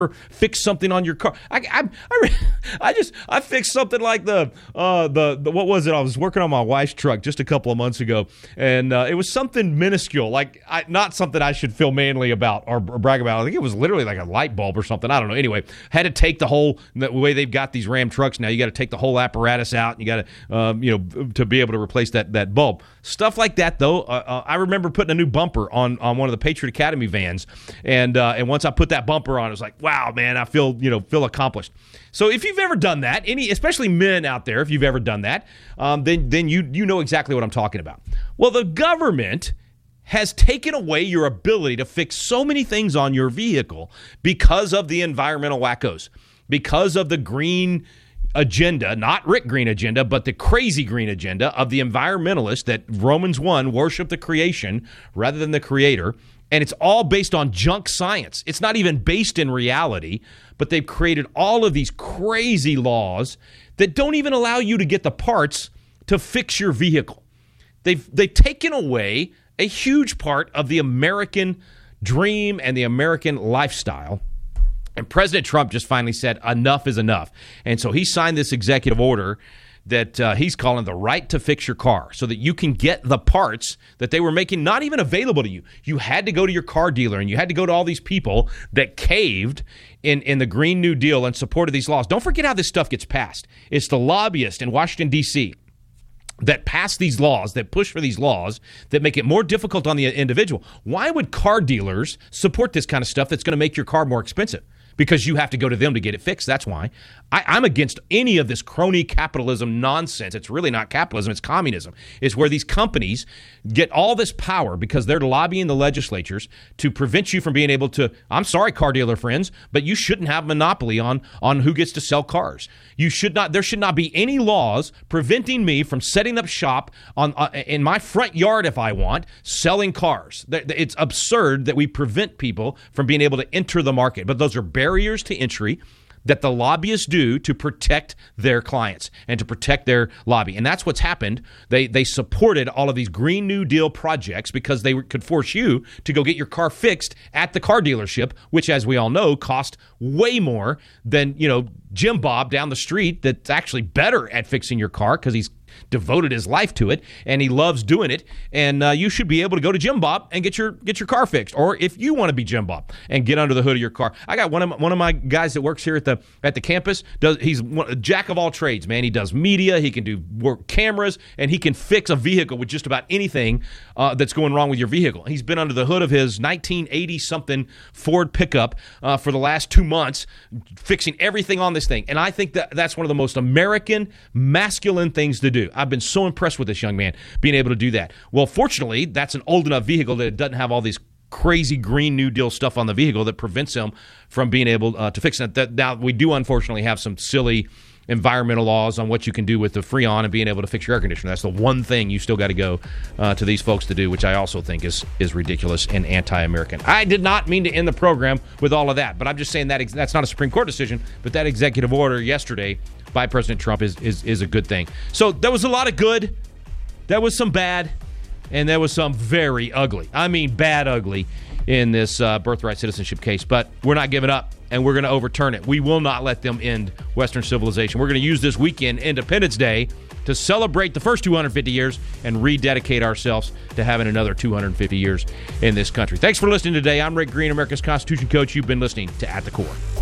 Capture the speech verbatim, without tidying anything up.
fix something on your car. I, I, I, I just I fixed something like the uh, the the what was it? I was working on my wife's truck just a couple of months ago, and uh, it was something minuscule, like I, not something I should feel manly about or, or brag about. I think it was literally like a light bulb or something. I don't know. Anyway, had to take the whole the way they've got these Ram trucks now. You got to take the whole apparatus out. And you got to um, you know to be able to replace that that bulb. Stuff like that though. Uh, uh, I remember putting a new bumper on on one of the Patriot Academy vans, and uh, and once I put that bumper on, it was like, wow. Wow, man, I feel, you know, feel accomplished. So if you've ever done that, any, especially men out there, if you've ever done that, um, then then you you know exactly what I'm talking about. Well, the government has taken away your ability to fix so many things on your vehicle because of the environmental wackos, because of the green agenda, not Rick Green agenda, but the crazy green agenda of the environmentalists that Romans one worship the creation rather than the creator. And it's all based on junk science. It's not even based in reality, but they've created all of these crazy laws that don't even allow you to get the parts to fix your vehicle. They've they've taken away a huge part of the American dream and the American lifestyle. And President Trump just finally said enough is enough. And so he signed this executive order that uh, he's calling the right to fix your car, so that you can get the parts that they were making not even available to you. You had to go to your car dealer, and you had to go to all these people that caved in, in the Green New Deal and supported these laws. Don't forget how this stuff gets passed. It's the lobbyists in Washington, D C that pass these laws, that push for these laws, that make it more difficult on the individual. Why would car dealers support this kind of stuff that's going to make your car more expensive? Because you have to go to them to get it fixed. That's why. I, I'm against any of this crony capitalism nonsense. It's really not capitalism. It's communism. It's where these companies get all this power because they're lobbying the legislatures to prevent you from being able to, I'm sorry, car dealer friends, but you shouldn't have monopoly on, on who gets to sell cars. You should not, there should not be any laws preventing me from setting up shop on uh, in my front yard if I want, selling cars. It's absurd that we prevent people from being able to enter the market, but those are barriers to entry that the lobbyists do to protect their clients and to protect their lobby. And that's what's happened. They they supported all of these Green New Deal projects because they could force you to go get your car fixed at the car dealership, which, as we all know, cost way more than, you know, Jim Bob down the street that's actually better at fixing your car because he's devoted his life to it, and he loves doing it. And uh, you should be able to go to Jim Bob and get your get your car fixed, or if you want to be Jim Bob and get under the hood of your car. I got one of my, one of my guys that works here at the at the campus. Does he's one, a jack of all trades, man. He does media, he can do work cameras, and he can fix a vehicle with just about anything uh, that's going wrong with your vehicle. He's been under the hood of his nineteen eighty something Ford pickup uh, for the last two months, fixing everything on this thing. And I think that that's one of the most American, masculine things to do. I've been so impressed with this young man being able to do that. Well, fortunately, that's an old enough vehicle that it doesn't have all these crazy Green New Deal stuff on the vehicle that prevents him from being able uh, to fix it. That, now, we do unfortunately have some silly environmental laws on what you can do with the Freon and being able to fix your air conditioner. That's the one thing you still got to go uh, to these folks to do, which I also think is is ridiculous and anti-American. I did not mean to end the program with all of that, but I'm just saying that ex- that's not a Supreme Court decision, but that executive order yesterday by President Trump is, is is a good thing. So there was a lot of good, there was some bad, and there was some very ugly. I mean bad ugly in this uh, birthright citizenship case, but we're not giving up, and we're going to overturn it. We will not let them end Western civilization. We're going to use this weekend, Independence Day, to celebrate the first two hundred fifty years and rededicate ourselves to having another two hundred fifty years in this country. Thanks for listening today. I'm Rick Green, America's Constitution Coach. You've been listening to At the Core.